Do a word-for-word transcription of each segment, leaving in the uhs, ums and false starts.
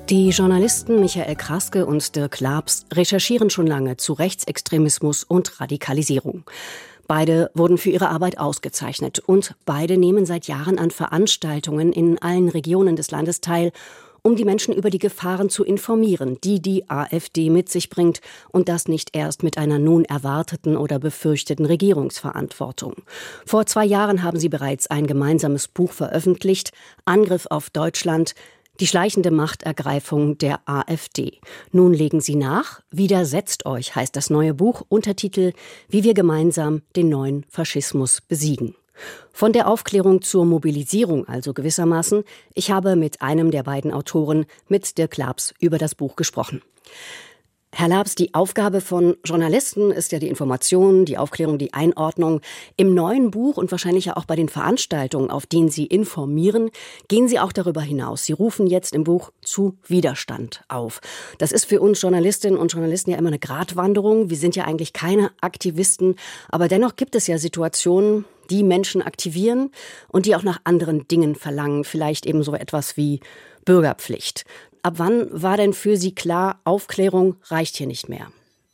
Die Journalisten Michael Kraske und Dirk Labs recherchieren schon lange zu Rechtsextremismus und Radikalisierung. Beide wurden für ihre Arbeit ausgezeichnet und beide nehmen seit Jahren an Veranstaltungen in allen Regionen des Landes teil, um die Menschen über die Gefahren zu informieren, die die AfD mit sich bringt, und das nicht erst mit einer nun erwarteten oder befürchteten Regierungsverantwortung. Vor zwei Jahren haben sie bereits ein gemeinsames Buch veröffentlicht, Angriff auf Deutschland, die schleichende Machtergreifung der AfD. Nun legen sie nach. Widersetzt euch heißt das neue Buch. Untertitel: Wie wir gemeinsam den neuen Faschismus besiegen. Von der Aufklärung zur Mobilisierung also gewissermaßen. Ich habe mit einem der beiden Autoren, mit Dirk Labs, über das Buch gesprochen. Herr Labs, die Aufgabe von Journalisten ist ja die Information, die Aufklärung, die Einordnung. Im neuen Buch und wahrscheinlich ja auch bei den Veranstaltungen, auf denen Sie informieren, gehen Sie auch darüber hinaus. Sie rufen jetzt im Buch zu Widerstand auf. Das ist für uns Journalistinnen und Journalisten ja immer eine Gratwanderung. Wir sind ja eigentlich keine Aktivisten, aber dennoch gibt es ja Situationen, die Menschen aktivieren und die auch nach anderen Dingen verlangen. Vielleicht eben so etwas wie Bürgerpflicht. Ab wann war denn für Sie klar, Aufklärung reicht hier nicht mehr?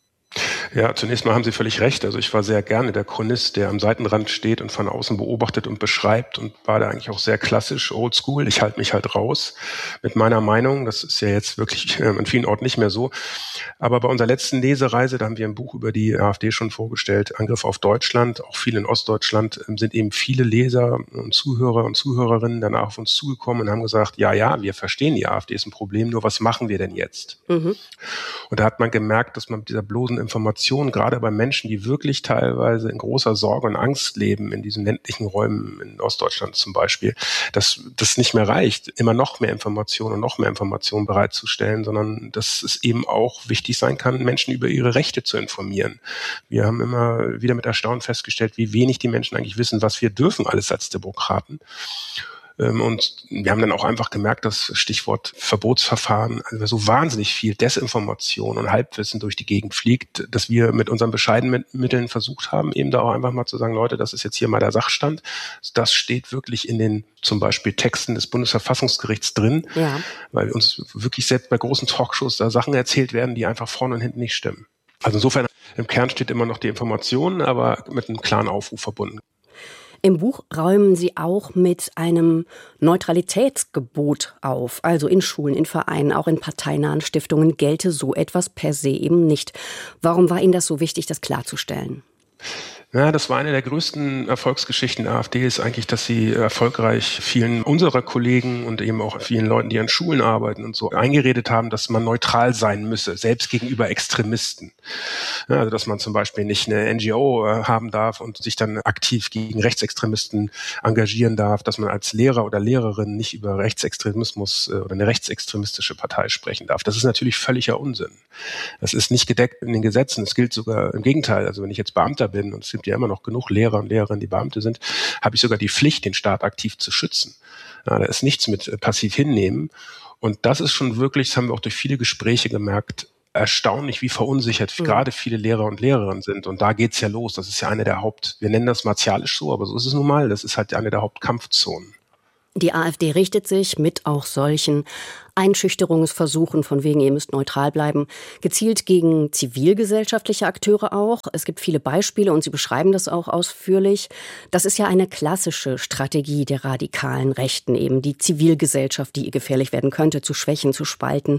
Ja, zunächst mal haben Sie völlig recht. Also ich war sehr gerne der Chronist, der am Seitenrand steht und von außen beobachtet und beschreibt, und war da eigentlich auch sehr klassisch, oldschool. Ich halte mich halt raus mit meiner Meinung. Das ist ja jetzt wirklich äh, an vielen Orten nicht mehr so. Aber bei unserer letzten Lesereise, da haben wir ein Buch über die AfD schon vorgestellt, Angriff auf Deutschland. Auch viel in Ostdeutschland äh, sind eben viele Leser und Zuhörer und Zuhörerinnen danach auf uns zugekommen und haben gesagt, ja, ja, wir verstehen, die AfD ist ein Problem, nur was machen wir denn jetzt? Mhm. Und da hat man gemerkt, dass man mit dieser bloßen Information, gerade bei Menschen, die wirklich teilweise in großer Sorge und Angst leben, in diesen ländlichen Räumen in Ostdeutschland zum Beispiel, dass das nicht mehr reicht, immer noch mehr Informationen und noch mehr Informationen bereitzustellen, sondern dass es eben auch wichtig sein kann, Menschen über ihre Rechte zu informieren. Wir haben immer wieder mit Erstaunen festgestellt, wie wenig die Menschen eigentlich wissen, was wir dürfen alles als Demokraten. Und wir haben dann auch einfach gemerkt, dass Stichwort Verbotsverfahren, also so wahnsinnig viel Desinformation und Halbwissen durch die Gegend fliegt, dass wir mit unseren bescheidenen Mitteln versucht haben, eben da auch einfach mal zu sagen, Leute, das ist jetzt hier mal der Sachstand. Das steht wirklich in den zum Beispiel Texten des Bundesverfassungsgerichts drin, ja, weil uns wirklich selbst bei großen Talkshows da Sachen erzählt werden, die einfach vorne und hinten nicht stimmen. Also insofern, im Kern steht immer noch die Information, aber mit einem klaren Aufruf verbunden. Im Buch räumen Sie auch mit einem Neutralitätsgebot auf. Also in Schulen, in Vereinen, auch in parteinahen Stiftungen gelte so etwas per se eben nicht. Warum war Ihnen das so wichtig, das klarzustellen? Ja, das war eine der größten Erfolgsgeschichten der AfD, ist eigentlich, dass sie erfolgreich vielen unserer Kollegen und eben auch vielen Leuten, die an Schulen arbeiten und so, eingeredet haben, dass man neutral sein müsse, selbst gegenüber Extremisten. Ja, also dass man zum Beispiel nicht eine N G O äh, haben darf und sich dann aktiv gegen Rechtsextremisten engagieren darf, dass man als Lehrer oder Lehrerin nicht über Rechtsextremismus äh, oder eine rechtsextremistische Partei sprechen darf. Das ist natürlich völliger Unsinn. Das ist nicht gedeckt in den Gesetzen. Es gilt sogar im Gegenteil. Also wenn ich jetzt Beamter bin, und es gibt ja immer noch genug Lehrer und Lehrerinnen, die Beamte sind, habe ich sogar die Pflicht, den Staat aktiv zu schützen. Ja, da ist nichts mit passiv hinnehmen. Und das ist schon wirklich, das haben wir auch durch viele Gespräche gemerkt, erstaunlich, wie verunsichert mhm. gerade viele Lehrer und Lehrerinnen sind. Und da geht's ja los. Das ist ja eine der Haupt, wir nennen das martialisch so, aber so ist es nun mal. Das ist halt eine der Hauptkampfzonen. Die AfD richtet sich mit auch solchen Einschüchterungsversuchen, von wegen, ihr müsst neutral bleiben, gezielt gegen zivilgesellschaftliche Akteure auch. Es gibt viele Beispiele und Sie beschreiben das auch ausführlich. Das ist ja eine klassische Strategie der radikalen Rechten, eben die Zivilgesellschaft, die gefährlich werden könnte, zu schwächen, zu spalten.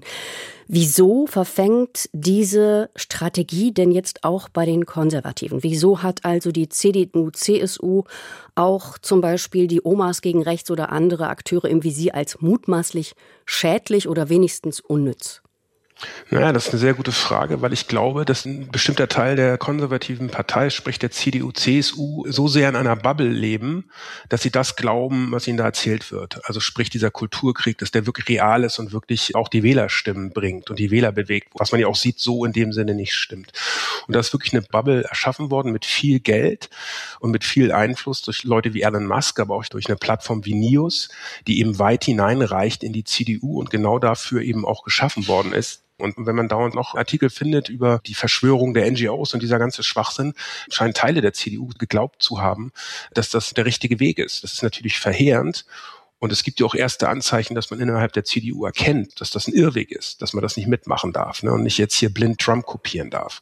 Wieso verfängt diese Strategie denn jetzt auch bei den Konservativen? Wieso hat also die C D U, C S U auch zum Beispiel die Omas gegen rechts oder andere Akteure im Visier als mutmaßlich schädlich oder wenigstens unnütz? Naja, das ist eine sehr gute Frage, weil ich glaube, dass ein bestimmter Teil der konservativen Partei, sprich der C D U, C S U, so sehr in einer Bubble leben, dass sie das glauben, was ihnen da erzählt wird. Also sprich dieser Kulturkrieg, dass der wirklich real ist und wirklich auch die Wählerstimmen bringt und die Wähler bewegt, was man ja auch sieht, so in dem Sinne nicht stimmt. Und da ist wirklich eine Bubble erschaffen worden mit viel Geld und mit viel Einfluss durch Leute wie Elon Musk, aber auch durch eine Plattform wie Nios, die eben weit hineinreicht in die C D U und genau dafür eben auch geschaffen worden ist. Und wenn man dauernd noch Artikel findet über die Verschwörung der N G Os und dieser ganze Schwachsinn, scheinen Teile der C D U geglaubt zu haben, dass das der richtige Weg ist. Das ist natürlich verheerend. Und es gibt ja auch erste Anzeichen, dass man innerhalb der C D U erkennt, dass das ein Irrweg ist, dass man das nicht mitmachen darf, ne, und nicht jetzt hier blind Trump kopieren darf.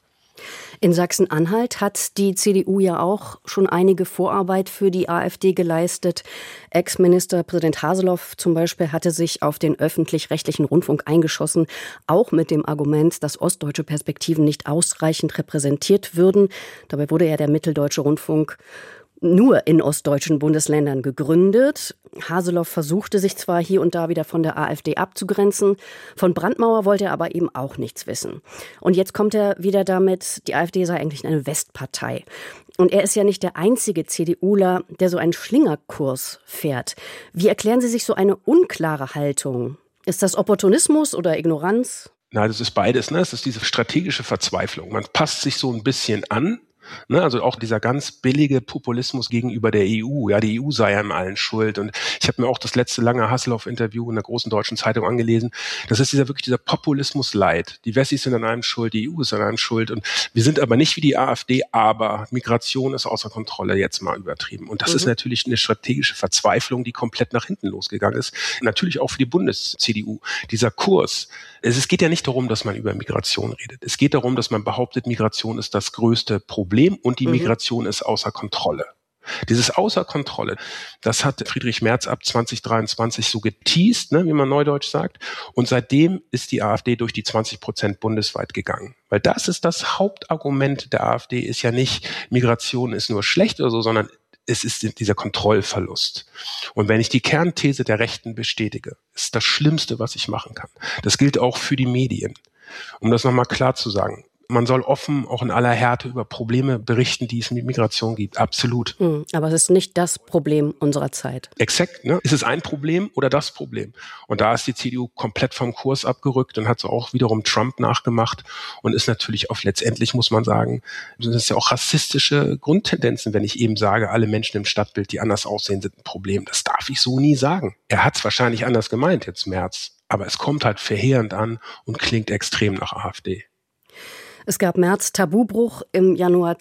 In Sachsen-Anhalt hat die C D U ja auch schon einige Vorarbeit für die AfD geleistet. Ex-Ministerpräsident Haseloff zum Beispiel hatte sich auf den öffentlich-rechtlichen Rundfunk eingeschossen, auch mit dem Argument, dass ostdeutsche Perspektiven nicht ausreichend repräsentiert würden. Dabei wurde ja der Mitteldeutsche Rundfunk nur in ostdeutschen Bundesländern gegründet. Haseloff versuchte sich zwar hier und da wieder von der AfD abzugrenzen, von Brandmauer wollte er aber eben auch nichts wissen. Und jetzt kommt er wieder damit, die AfD sei eigentlich eine Westpartei. Und er ist ja nicht der einzige CDUler, der so einen Schlingerkurs fährt. Wie erklären Sie sich so eine unklare Haltung? Ist das Opportunismus oder Ignoranz? Nein, das ist beides. Ne? Es ist diese strategische Verzweiflung. Man passt sich so ein bisschen an. Ne, also auch dieser ganz billige Populismus gegenüber der E U. Ja, die E U sei an allen schuld. Und ich habe mir auch das letzte lange Haseloff-Interview in der großen deutschen Zeitung angelesen. Das ist dieser wirklich dieser Populismus light. Die Wessis sind an allem schuld, die E U ist an allem schuld. Und wir sind aber nicht wie die AfD, aber Migration ist außer Kontrolle, jetzt mal übertrieben. Und das mhm. ist natürlich eine strategische Verzweiflung, die komplett nach hinten losgegangen ist. Natürlich auch für die Bundes-C D U. Dieser Kurs. Es geht ja nicht darum, dass man über Migration redet. Es geht darum, dass man behauptet, Migration ist das größte Problem und die Migration mhm. ist außer Kontrolle. Dieses außer Kontrolle, das hat Friedrich Merz ab zwanzig dreiundzwanzig so geteast, ne, wie man neudeutsch sagt. Und seitdem ist die AfD durch die zwanzig Prozent bundesweit gegangen. Weil das ist das Hauptargument der AfD, ist ja nicht, Migration ist nur schlecht oder so, sondern es ist dieser Kontrollverlust. Und wenn ich die Kernthese der Rechten bestätige, ist das Schlimmste, was ich machen kann. Das gilt auch für die Medien. Um das nochmal klar zu sagen, man soll offen, auch in aller Härte, über Probleme berichten, die es mit Migration gibt. Absolut. Hm, aber es ist nicht das Problem unserer Zeit. Exakt, ne? Ist es ein Problem oder das Problem? Und da ist die C D U komplett vom Kurs abgerückt und hat so auch wiederum Trump nachgemacht und ist natürlich auf letztendlich, muss man sagen, das ist ja auch rassistische Grundtendenzen, wenn ich eben sage, alle Menschen im Stadtbild, die anders aussehen, sind ein Problem. Das darf ich so nie sagen. Er hat es wahrscheinlich anders gemeint jetzt Merz, aber es kommt halt verheerend an und klingt extrem nach AfD. Es gab Merz Tabubruch im Januar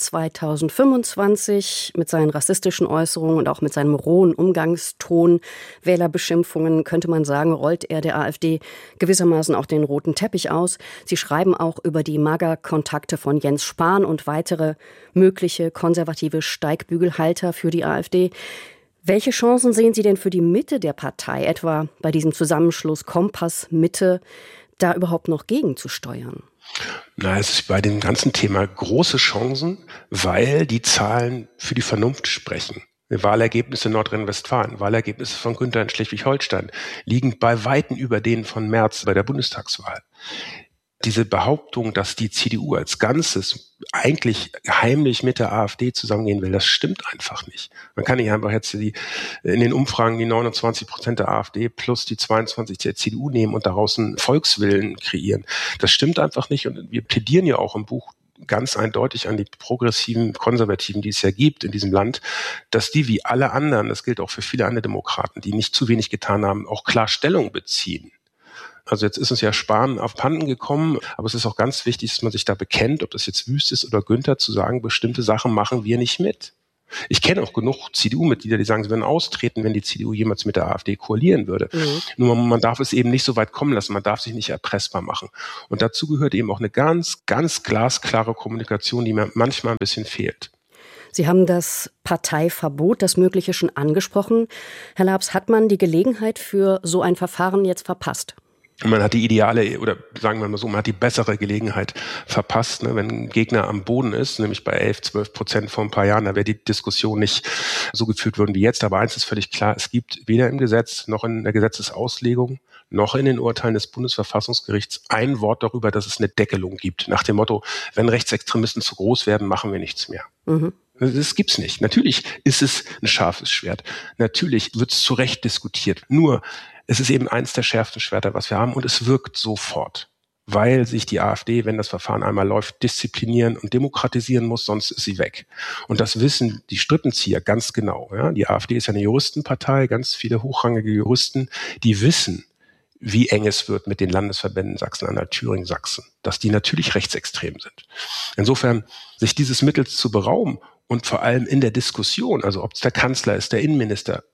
zweitausendfünfundzwanzig mit seinen rassistischen Äußerungen und auch mit seinem rohen Umgangston. Wählerbeschimpfungen, könnte man sagen, rollt er der AfD gewissermaßen auch den roten Teppich aus. Sie schreiben auch über die Magerkontakte von Jens Spahn und weitere mögliche konservative Steigbügelhalter für die AfD. Welche Chancen sehen Sie denn für die Mitte der Partei, etwa bei diesem Zusammenschluss Kompass Mitte, da überhaupt noch gegenzusteuern? Na, es ist bei dem ganzen Thema große Chancen, weil die Zahlen für die Vernunft sprechen. Wahlergebnisse in Nordrhein-Westfalen, Wahlergebnisse von Günther in Schleswig-Holstein liegen bei Weitem über denen von Merz bei der Bundestagswahl. Diese Behauptung, dass die C D U als Ganzes eigentlich heimlich mit der AfD zusammengehen will, das stimmt einfach nicht. Man kann nicht einfach jetzt die, in den Umfragen die neunundzwanzig Prozent der AfD plus die zweiundzwanzig der C D U nehmen und daraus einen Volkswillen kreieren. Das stimmt einfach nicht und wir plädieren ja auch im Buch ganz eindeutig an die progressiven Konservativen, die es ja gibt in diesem Land, dass die wie alle anderen, das gilt auch für viele andere Demokraten, die nicht zu wenig getan haben, auch klar Stellung beziehen. Also jetzt ist uns ja Spahn auf Panden gekommen, aber es ist auch ganz wichtig, dass man sich da bekennt, ob das jetzt Wüst ist oder Günther, zu sagen, bestimmte Sachen machen wir nicht mit. Ich kenne auch genug C D U-Mitglieder, die sagen, sie würden austreten, wenn die C D U jemals mit der AfD koalieren würde. Mhm. Nur man darf es eben nicht so weit kommen lassen, man darf sich nicht erpressbar machen. Und dazu gehört eben auch eine ganz, ganz glasklare Kommunikation, die mir manchmal ein bisschen fehlt. Sie haben das Parteiverbot, das mögliche, schon angesprochen. Herr Labs, hat man die Gelegenheit für so ein Verfahren jetzt verpasst? Man hat die ideale, oder sagen wir mal so, man hat die bessere Gelegenheit verpasst, ne? Wenn ein Gegner am Boden ist, nämlich bei elf, zwölf Prozent vor ein paar Jahren, da wäre die Diskussion nicht so geführt worden wie jetzt. Aber eins ist völlig klar, es gibt weder im Gesetz noch in der Gesetzesauslegung noch in den Urteilen des Bundesverfassungsgerichts ein Wort darüber, dass es eine Deckelung gibt. Nach dem Motto, wenn Rechtsextremisten zu groß werden, machen wir nichts mehr. Mhm. Das gibt's nicht. Natürlich ist es ein scharfes Schwert. Natürlich wird es zu Recht diskutiert. Nur, es ist eben eins der schärfsten Schwerter, was wir haben, und es wirkt sofort, weil sich die AfD, wenn das Verfahren einmal läuft, disziplinieren und demokratisieren muss, sonst ist sie weg. Und das wissen die Strippenzieher ganz genau. Ja? Die AfD ist ja eine Juristenpartei, ganz viele hochrangige Juristen, die wissen, wie eng es wird mit den Landesverbänden Sachsen-Anhalt, Thüringen, Sachsen, dass die natürlich rechtsextrem sind. Insofern, sich dieses Mittels zu berauben und vor allem in der Diskussion, also ob es der Kanzler ist, der Innenminister,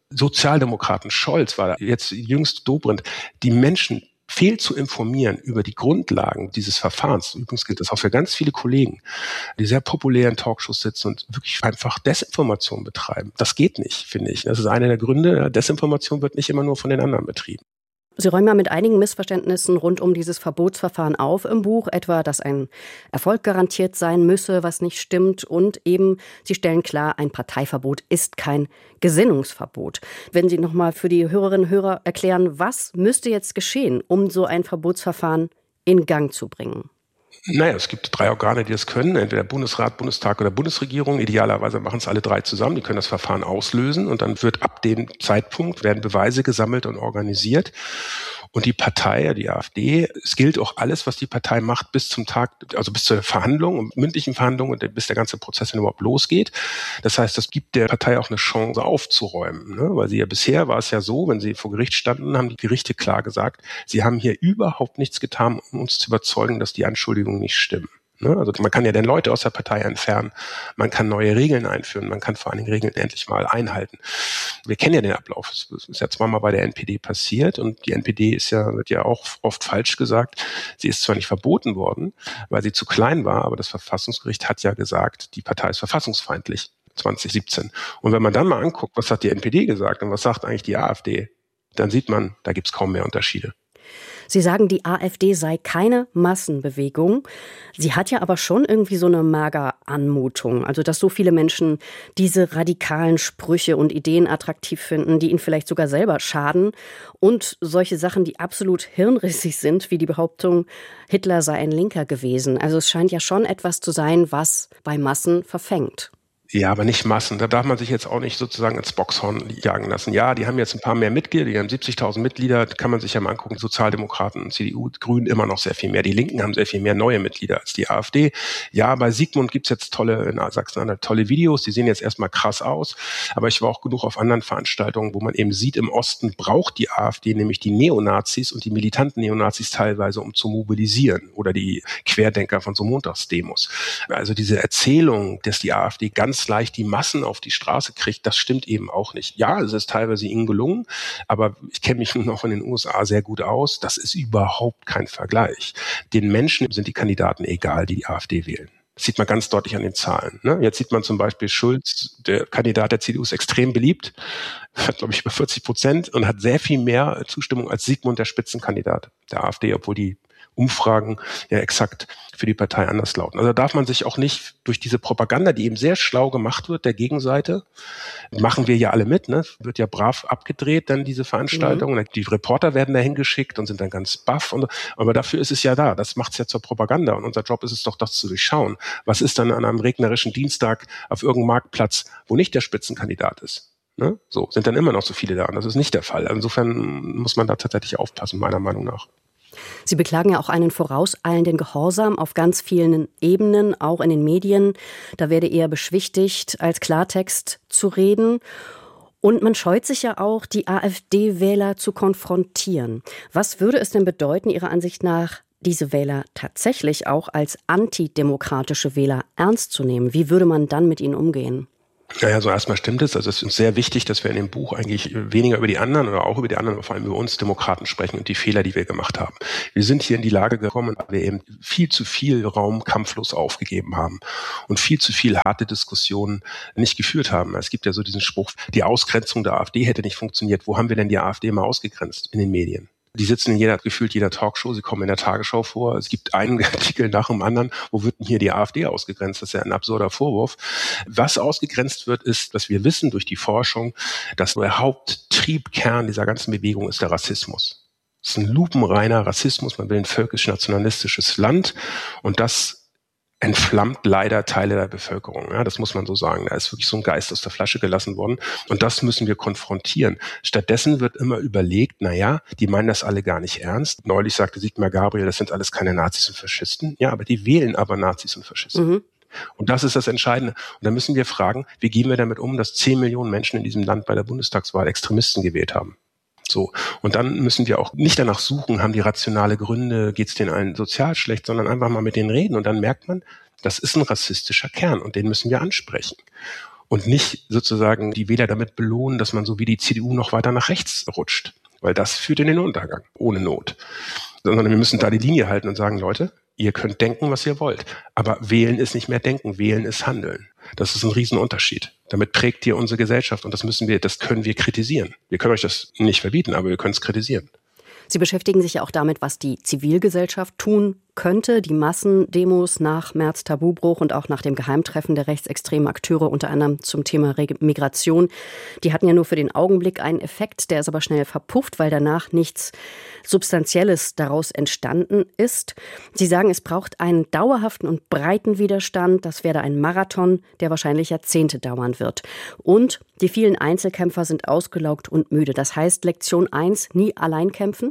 Sozialdemokraten, Scholz war da, jetzt jüngst Dobrindt, die Menschen fehl zu informieren über die Grundlagen dieses Verfahrens. Übrigens gilt das auch für ganz viele Kollegen, die sehr populären Talkshows sitzen und wirklich einfach Desinformation betreiben. Das geht nicht, finde ich. Das ist einer der Gründe. Desinformation wird nicht immer nur von den anderen betrieben. Sie räumen ja mit einigen Missverständnissen rund um dieses Verbotsverfahren auf im Buch, etwa, dass ein Erfolg garantiert sein müsse, was nicht stimmt, und eben, Sie stellen klar, ein Parteiverbot ist kein Gesinnungsverbot. Wenn Sie nochmal für die Hörerinnen und Hörer erklären, was müsste jetzt geschehen, um so ein Verbotsverfahren in Gang zu bringen? Naja, es gibt drei Organe, die das können, entweder Bundesrat, Bundestag oder Bundesregierung. Idealerweise machen es alle drei zusammen, die können das Verfahren auslösen und dann wird ab dem Zeitpunkt, werden Beweise gesammelt und organisiert. Und die Partei, die AfD, es gilt auch alles, was die Partei macht, bis zum Tag, also bis zur Verhandlung, mündlichen Verhandlung und bis der ganze Prozess dann überhaupt losgeht. Das heißt, das gibt der Partei auch eine Chance aufzuräumen, ne? Weil sie ja bisher war es ja so, wenn sie vor Gericht standen, haben die Gerichte klar gesagt, sie haben hier überhaupt nichts getan, um uns zu überzeugen, dass die Anschuldigungen nicht stimmen. Also man kann ja dann Leute aus der Partei entfernen, man kann neue Regeln einführen, man kann vor allen Dingen Regeln endlich mal einhalten. Wir kennen ja den Ablauf, das ist ja zweimal bei der N P D passiert und die N P D ist ja, wird ja auch oft falsch gesagt, sie ist zwar nicht verboten worden, weil sie zu klein war, aber das Verfassungsgericht hat ja gesagt, die Partei ist verfassungsfeindlich, zwanzig siebzehn. Und wenn man dann mal anguckt, was hat die N P D gesagt und was sagt eigentlich die AfD, dann sieht man, da gibt es kaum mehr Unterschiede. Sie sagen, die AfD sei keine Massenbewegung. Sie hat ja aber schon irgendwie so eine Mager-Anmutung. Also, dass so viele Menschen diese radikalen Sprüche und Ideen attraktiv finden, die ihnen vielleicht sogar selber schaden. Und solche Sachen, die absolut hirnrissig sind, wie die Behauptung, Hitler sei ein Linker gewesen. Also, es scheint ja schon etwas zu sein, was bei Massen verfängt. Ja, aber nicht Massen. Da darf man sich jetzt auch nicht sozusagen ins Boxhorn jagen lassen. Ja, die haben jetzt ein paar mehr Mitglieder, die haben siebzigtausend Mitglieder, kann man sich ja mal angucken. Sozialdemokraten, C D U, Grünen immer noch sehr viel mehr. Die Linken haben sehr viel mehr neue Mitglieder als die AfD. Ja, bei Sigmund gibt's jetzt tolle, in Sachsen-Anhalt, tolle Videos, die sehen jetzt erstmal krass aus. Aber ich war auch genug auf anderen Veranstaltungen, wo man eben sieht, im Osten braucht die AfD nämlich die Neonazis und die militanten Neonazis teilweise, um zu mobilisieren. Oder die Querdenker von so Montagsdemos. Also diese Erzählung, dass die AfD ganz leicht die Massen auf die Straße kriegt, das stimmt eben auch nicht. Ja, es ist teilweise ihnen gelungen, aber ich kenne mich nun auch in den U S A sehr gut aus. Das ist überhaupt kein Vergleich. Den Menschen sind die Kandidaten egal, die die AfD wählen. Das sieht man ganz deutlich an den Zahlen. Ne? Jetzt sieht man zum Beispiel Schulz, der Kandidat der C D U, ist extrem beliebt, hat, glaube ich, über vierzig Prozent und hat sehr viel mehr Zustimmung als Sigmund, der Spitzenkandidat der AfD, obwohl die Umfragen ja exakt für die Partei anders lauten. Also da darf man sich auch nicht durch diese Propaganda, die eben sehr schlau gemacht wird, der Gegenseite, machen wir ja alle mit, ne? Wird ja brav abgedreht, dann diese Veranstaltung. Mhm. Die Reporter werden da hingeschickt und sind dann ganz baff. Und, aber dafür ist es ja da. Das macht es ja zur Propaganda. Und unser Job ist es doch, das zu durchschauen. Was ist dann an einem regnerischen Dienstag auf irgendeinem Marktplatz, wo nicht der Spitzenkandidat ist? Ne? So, sind dann immer noch so viele da. Und das ist nicht der Fall. Insofern muss man da tatsächlich aufpassen, meiner Meinung nach. Sie beklagen ja auch einen vorauseilenden Gehorsam auf ganz vielen Ebenen, auch in den Medien. Da werde eher beschwichtigt, als Klartext zu reden. Und man scheut sich ja auch, die AfD-Wähler zu konfrontieren. Was würde es denn bedeuten, Ihrer Ansicht nach, diese Wähler tatsächlich auch als antidemokratische Wähler ernst zu nehmen? Wie würde man dann mit ihnen umgehen? Naja, so erstmal stimmt es. Also es ist uns sehr wichtig, dass wir in dem Buch eigentlich weniger über die anderen oder auch über die anderen, aber vor allem über uns Demokraten sprechen und die Fehler, die wir gemacht haben. Wir sind hier in die Lage gekommen, weil wir eben viel zu viel Raum kampflos aufgegeben haben und viel zu viel harte Diskussionen nicht geführt haben. Es gibt ja so diesen Spruch, die Ausgrenzung der AfD hätte nicht funktioniert. Wo haben wir denn die AfD mal ausgegrenzt? In den Medien. Die sitzen in jeder, gefühlt jeder Talkshow, sie kommen in der Tagesschau vor. Es gibt einen Artikel nach dem anderen, wo wird denn hier die AfD ausgegrenzt? Das ist ja ein absurder Vorwurf. Was ausgegrenzt wird, ist, dass wir wissen durch die Forschung, dass der Haupttriebkern dieser ganzen Bewegung ist der Rassismus. Es ist ein lupenreiner Rassismus, man will ein völkisch-nationalistisches Land und das entflammt leider Teile der Bevölkerung. Ja, das muss man so sagen. Da ist wirklich so ein Geist aus der Flasche gelassen worden. Und das müssen wir konfrontieren. Stattdessen wird immer überlegt, na ja, die meinen das alle gar nicht ernst. Neulich sagte Sigmar Gabriel, das sind alles keine Nazis und Faschisten. Ja, aber die wählen aber Nazis und Faschisten. Mhm. Und das ist das Entscheidende. Und da müssen wir fragen, wie gehen wir damit um, dass zehn Millionen Menschen in diesem Land bei der Bundestagswahl Extremisten gewählt haben? So. Und dann müssen wir auch nicht danach suchen, haben die rationale Gründe, geht es denen allen sozial schlecht, sondern einfach mal mit denen reden. Und dann merkt man, das ist ein rassistischer Kern und den müssen wir ansprechen. und nicht sozusagen die Wähler damit belohnen, dass man so wie die C D U noch weiter nach rechts rutscht, weil das führt in den Untergang, ohne Not. Sondern wir müssen da die Linie halten und sagen, Leute, ihr könnt denken, was ihr wollt, aber wählen ist nicht mehr denken, wählen ist handeln. Das ist ein Riesenunterschied. Damit prägt ihr unsere Gesellschaft und das müssen wir, das können wir kritisieren. Wir können euch das nicht verbieten, aber wir können es kritisieren. Sie beschäftigen sich ja auch damit, was die Zivilgesellschaft tun könnte. Die Massendemos nach März-Tabubruch und auch nach dem Geheimtreffen der rechtsextremen Akteure, unter anderem zum Thema Migration, die hatten ja nur für den Augenblick einen Effekt, der ist aber schnell verpufft, weil danach nichts Substanzielles daraus entstanden ist. Sie sagen, es braucht einen dauerhaften und breiten Widerstand. Das wäre ein Marathon, der wahrscheinlich Jahrzehnte dauern wird. Und die vielen Einzelkämpfer sind ausgelaugt und müde. Das heißt, Lektion eins, nie allein kämpfen?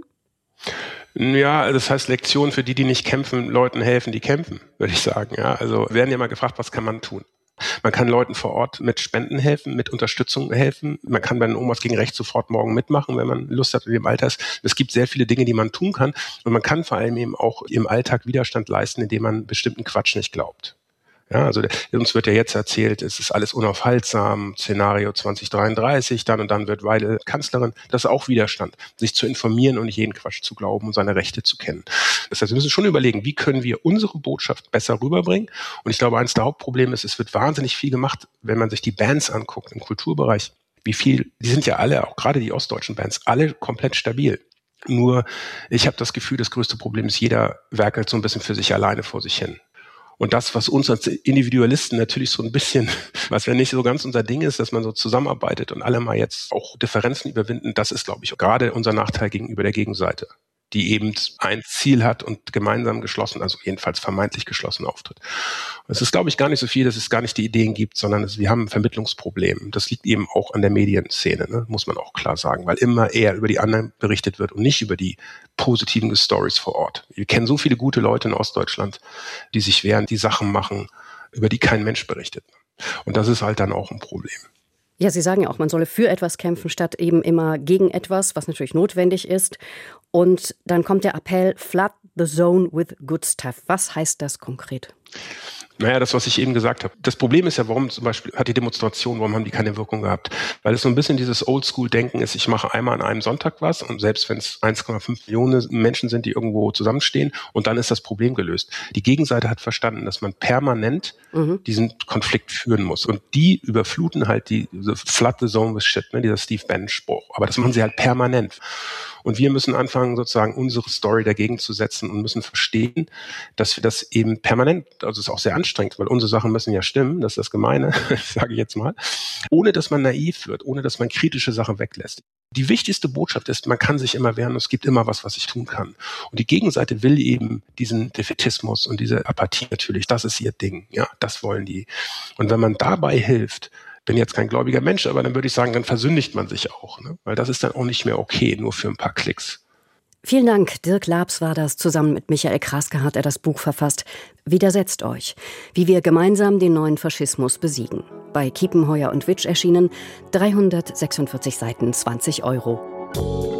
Ja, das heißt Lektion für die, die nicht kämpfen, Leuten helfen, die kämpfen, würde ich sagen. Ja, also werden ja mal gefragt, was kann man tun? Man kann Leuten vor Ort mit Spenden helfen, mit Unterstützung helfen. Man kann bei den Omas gegen Rechts sofort morgen mitmachen, wenn man Lust hat, in dem Alter ist. Es gibt sehr viele Dinge, die man tun kann. Und man kann vor allem eben auch im Alltag Widerstand leisten, indem man bestimmten Quatsch nicht glaubt. Ja, also uns wird ja jetzt erzählt, es ist alles unaufhaltsam, Szenario zwanzig dreiunddreißig, dann und dann wird Weidel Kanzlerin. Das ist auch Widerstand, sich zu informieren und nicht jeden Quatsch zu glauben und seine Rechte zu kennen. Das heißt, wir müssen schon überlegen, wie können wir unsere Botschaft besser rüberbringen. Und ich glaube, eines der Hauptprobleme ist, es wird wahnsinnig viel gemacht, wenn man sich die Bands anguckt im Kulturbereich. Wie viel, die sind ja alle, auch gerade die ostdeutschen Bands, alle komplett stabil. Nur, ich habe das Gefühl, das größte Problem ist, jeder werkelt so ein bisschen für sich alleine vor sich hin. Und das, was uns als Individualisten natürlich so ein bisschen, was ja nicht so ganz unser Ding ist, dass man so zusammenarbeitet und alle mal jetzt auch Differenzen überwinden, das ist, glaube ich, gerade unser Nachteil gegenüber der Gegenseite, die eben ein Ziel hat und gemeinsam geschlossen, also jedenfalls vermeintlich geschlossen auftritt. Es ist, glaube ich, gar nicht so viel, dass es gar nicht die Ideen gibt, sondern es, wir haben ein Vermittlungsproblem. Das liegt eben auch an der Medienszene, ne? Muss man auch klar sagen, weil immer eher über die anderen berichtet wird und nicht über die positiven Stories vor Ort. Wir kennen so viele gute Leute in Ostdeutschland, die sich wehren, die Sachen machen, über die kein Mensch berichtet. Und das ist halt dann auch ein Problem. Ja, Sie sagen ja auch, man solle für etwas kämpfen, statt eben immer gegen etwas, was natürlich notwendig ist. Und dann kommt der Appell, flood the zone with good stuff. Was heißt das konkret? Naja, das, was ich eben gesagt habe. Das Problem ist ja, warum zum Beispiel hat die Demonstration, warum haben die keine Wirkung gehabt? Weil es so ein bisschen dieses Oldschool-Denken ist, ich mache einmal an einem Sonntag was und selbst wenn es eins Komma fünf Millionen Menschen sind, die irgendwo zusammenstehen und dann ist das Problem gelöst. Die Gegenseite hat verstanden, dass man permanent mhm. diesen Konflikt führen muss und die überfluten halt die so flood the zone with shit, ne, dieser Steve Bannon-Spruch. Aber das machen sie halt permanent. Und wir müssen anfangen, sozusagen unsere Story dagegen zu setzen und müssen verstehen, dass wir das eben permanent, also es ist auch sehr anstrengend, weil unsere Sachen müssen ja stimmen, das ist das Gemeine, sage ich jetzt mal, ohne dass man naiv wird, ohne dass man kritische Sachen weglässt. Die wichtigste Botschaft ist, man kann sich immer wehren und es gibt immer was, was ich tun kann. Und die Gegenseite will eben diesen Defätismus und diese Apathie natürlich, das ist ihr Ding, ja, das wollen die. Und wenn man dabei hilft, bin jetzt kein gläubiger Mensch, aber dann würde ich sagen, dann versündigt man sich auch, ne? Weil das ist dann auch nicht mehr okay, nur für ein paar Klicks. Vielen Dank. Dirk Labs war das. Zusammen mit Michael Kraske hat er das Buch verfasst. Widersetzt euch. Wie wir gemeinsam den neuen Faschismus besiegen. Bei Kiepenheuer und Witsch erschienen, dreihundertsechsundvierzig Seiten, zwanzig Euro.